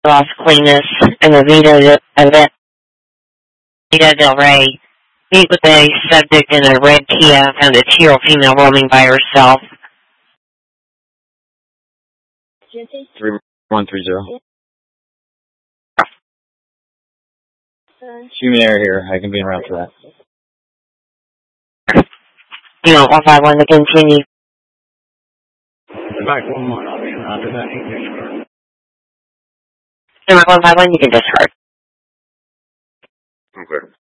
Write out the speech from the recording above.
Las Colinas and the Vita del Rey. Meet with a subject in a red Kia, found a 2-year-old female roaming by herself. 3130. Human error here. I can be around for that. You want 151 to continue? Back 1 more. After that, you can discard. You want 151, you can discard. Okay.